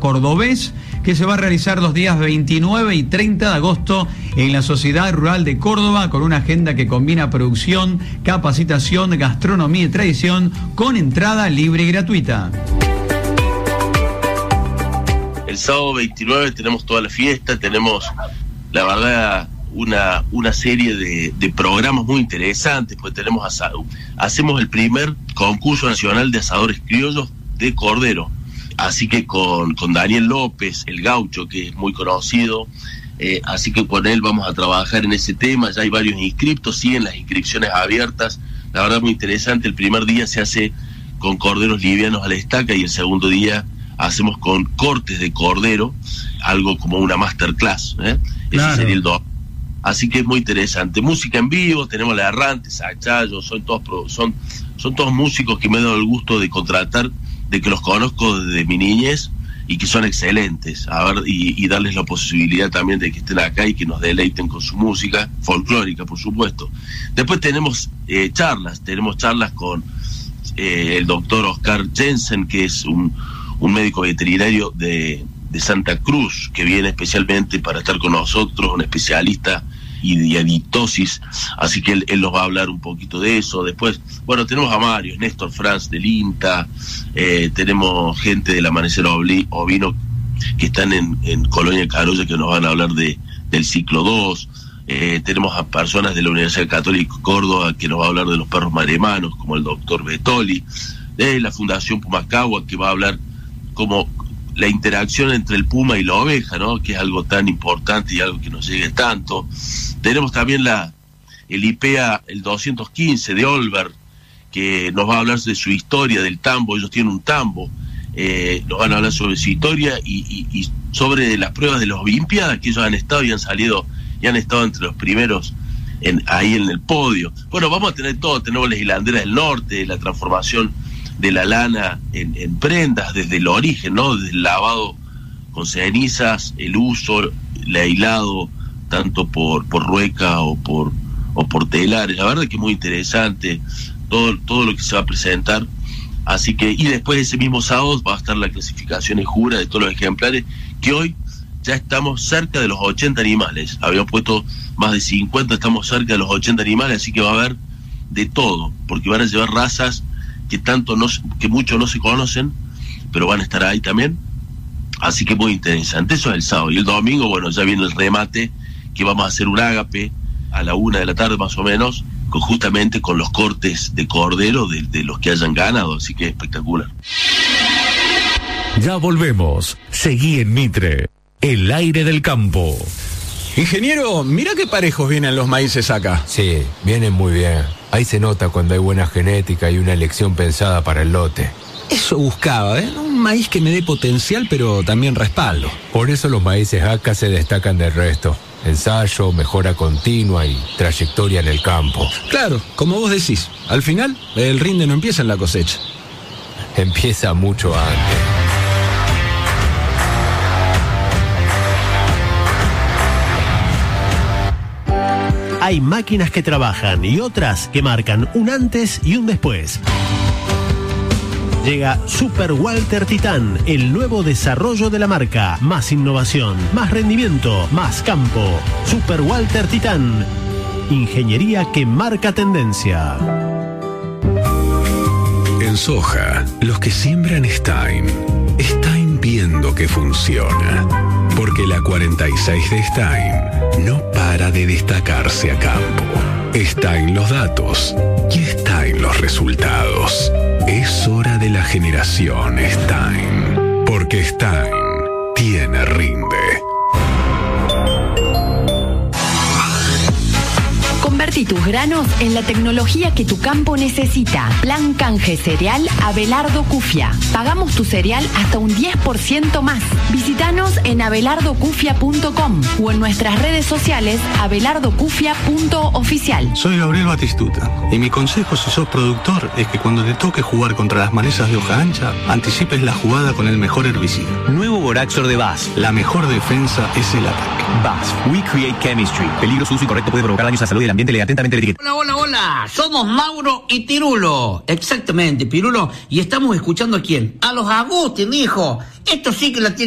cordobés, que se va a realizar los días 29 y 30 de agosto en la Sociedad Rural de Córdoba, con una agenda que combina producción, capacitación, gastronomía y tradición, con entrada libre y gratuita. El sábado 29 tenemos toda la fiesta, tenemos, la verdad, una serie de programas muy interesantes, pues hacemos el primer concurso nacional de asadores criollos de cordero, así que con Daniel López, el gaucho, que es muy conocido, así que con él vamos a trabajar en ese tema. Ya hay varios inscriptos, siguen las inscripciones abiertas, la verdad muy interesante. El primer día se hace con corderos livianos a la estaca y el segundo día hacemos con cortes de cordero, algo como una masterclass, Claro. Ese sería el 2. Así que es muy interesante. Música en vivo, tenemos la Errante, Sachayo, son todos músicos que me he dado el gusto de contratar, de que los conozco desde mi niñez y que son excelentes. A ver, y darles la posibilidad también de que estén acá y que nos deleiten con su música folclórica, por supuesto. Después tenemos charlas con el doctor Oscar Jensen, que es un médico veterinario de Santa Cruz, que viene especialmente para estar con nosotros, un especialista y adictosis, así que él nos va a hablar un poquito de eso. Después, bueno, tenemos a Mario, Néstor Franz del INTA, tenemos gente del Amanecer Ovino que están en Colonia Carolla, que nos van a hablar del ciclo 2, tenemos a personas de la Universidad Católica Córdoba que nos va a hablar de los perros maremanos, como el doctor Betoli, de la Fundación Pumacagua, que va a hablar como la interacción entre el puma y la oveja, ¿no? Que es algo tan importante y algo que nos llegue tanto. Tenemos también el IPEA, el 215 de Olver, que nos va a hablar de su historia, del tambo. Ellos tienen un tambo, nos van a hablar sobre su historia y sobre las pruebas de las Olimpiadas, que ellos han estado y han salido y han estado entre los primeros ahí en el podio. Bueno, vamos a tener todo. Tenemos las hilanderas del norte, la transformación de la lana en prendas desde el origen, ¿no? Desde el lavado con cenizas, el uso, el hilado, tanto por rueca o por telares. La verdad que es muy interesante todo lo que se va a presentar. Así que, y después ese mismo sábado va a estar la clasificación en jura de todos los ejemplares, que hoy ya estamos cerca de los 80 animales. Habíamos puesto más de 50, estamos cerca de los 80 animales, así que va a haber de todo, porque van a llevar razas que muchos no se conocen, pero van a estar ahí también. Así que muy interesante. Eso es el sábado. Y el domingo, bueno, ya viene el remate, que vamos a hacer un ágape a la 1 de la tarde más o menos, justamente con los cortes de cordero de los que hayan ganado. Así que espectacular. Ya volvemos. Seguí en Mitre, el aire del campo. Ingeniero, mira qué parejos vienen los maíces acá. Sí, vienen muy bien. Ahí se nota cuando hay buena genética y una elección pensada para el lote. Eso buscaba, un maíz que me dé potencial, pero también respaldo. Por eso los maíces acá se destacan del resto. Ensayo, mejora continua y trayectoria en el campo. Claro, como vos decís, al final el rinde no empieza en la cosecha. Empieza mucho antes. Hay máquinas que trabajan y otras que marcan un antes y un después. Llega Super Walter Titán, el nuevo desarrollo de la marca. Más innovación, más rendimiento, más campo. Super Walter Titán, ingeniería que marca tendencia. En soja, los que siembran Stein viendo que funciona. Porque la 46 de Stein no para de destacarse a campo. Está en los datos y está en los resultados. Es hora de la generación Stein. Porque Stein tiene rinde. Convertí tus granos en la tecnología que tu campo necesita. Plan canje cereal Abelardo Cufia. Pagamos tu cereal hasta un 10% más. Visítanos en abelardocufia.com o en nuestras redes sociales abelardocufia.oficial. Soy Gabriel Batistuta y mi consejo si sos productor es que cuando te toque jugar contra las malezas de hoja ancha, anticipes la jugada con el mejor herbicida. Nuevo Boraxor de BASF. La mejor defensa es el ataque. BASF, We Create Chemistry. Peligro, uso incorrecto puede provocar daños a la salud y el ambiente. Lee atentamente la etiqueta. Hola. Somos Mauro y Pirulo. Exactamente, Pirulo. Y estamos escuchando ¿a quién? A los Agustín, hijo. Esto sí que la tiene.